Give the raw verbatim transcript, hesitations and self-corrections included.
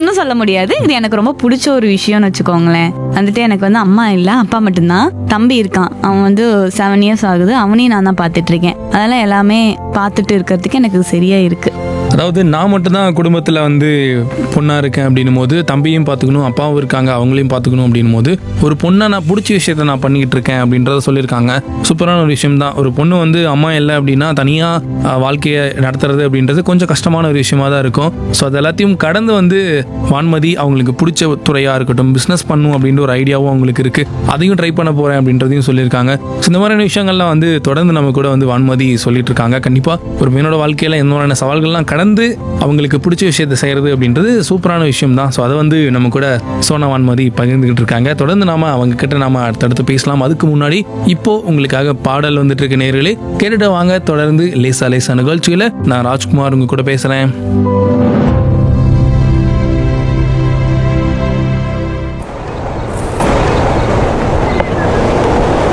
பிடிக்கும்னு சொல்ல முடியாது, இது எனக்கு ரொம்ப பிடிச்ச ஒரு விஷயம்னு வச்சுக்கோங்களேன். வந்துட்டு எனக்கு வந்து அம்மா இல்லை, அப்பா மட்டும்தான். தம்பி இருக்கான், அவன் வந்து செவன் இயர்ஸ் ஆகுது. அவனையும் நான் தான் பார்த்துட்டு இருக்கேன். அதெல்லாம் எல்லாமே பார்த்துட்டு இருக்கிறதுக்கு எனக்கு சரியா இருக்கு. அதாவது நான் மட்டும்தான் குடும்பத்தில் வந்து பொண்ணாக இருக்கேன் அப்படின்னும் போது தம்பியும் பார்த்துக்கணும், அப்பாவும் இருக்காங்க, அவங்களையும் பார்த்துக்கணும் அப்படின்னும் போது ஒரு பொண்ணை நான் பிடிச்ச விஷயத்த நான் பண்ணிக்கிட்டு இருக்கேன் அப்படின்றத சொல்லியிருக்காங்க. சூப்பரான ஒரு விஷயம் தான். ஒரு பொண்ணு வந்து அம்மா இல்லை அப்படின்னா தனியாக வாழ்க்கையை நடத்துறது அப்படின்றது கொஞ்சம் கஷ்டமான ஒரு விஷயமா தான் இருக்கும். ஸோ அது எல்லாத்தையும் கடந்து வந்து வான்மதி அவங்களுக்கு பிடிச்ச துறையாக இருக்கட்டும், பிஸ்னஸ் பண்ணும் அப்படின்ற ஒரு ஐடியாவும் அவங்களுக்கு இருக்குது, அதையும் ட்ரை பண்ண போகிறேன் அப்படின்றதையும் சொல்லியிருக்காங்க. ஸோ இந்த மாதிரியான விஷயங்கள்லாம் வந்து தொடர்ந்து நம்ம கூட வந்து வான்மதி சொல்லிட்டு இருக்காங்க. கண்டிப்பாக ஒரு பெண்ணோட வாழ்க்கையில் எந்த மாதிரியான சவால்கள்லாம் கடந்து அவங்களுக்கு பிடிச்ச விஷயத்தை செய்யறது அப்படின்றது சூப்பரான விஷயம் தான். ஸோ அதை வந்து நம்ம கூட சோனா வான்மதி பகிர்ந்துகிட்டு இருக்காங்க. தொடர்ந்து நாம அவங்க கிட்ட நாம அடுத்தடுத்து பேசலாம். அதுக்கு முன்னாடி இப்போ உங்களுக்காக பாடல் வந்துட்டு இருக்க நேயர்களே கேட்டுட்டு வாங்க. தொடர்ந்து லேசா லேசா நிகழ்ச்சியில நான் ராஜ்குமார் உங்க கூட பேசுறேன்.